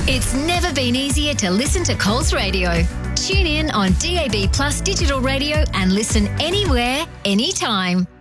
It's never been easier to listen to Coles Radio. Tune in on DAB Plus digital radio and listen anywhere, anytime.